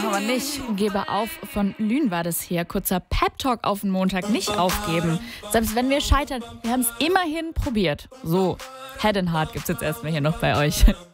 machen wir nicht. Gebe auf, von Lün war das hier. Kurzer Pep-Talk auf den Montag, nicht aufgeben. Selbst wenn wir scheitern, wir haben es immerhin probiert. So, Head and Heart gibt's jetzt erstmal hier noch bei euch.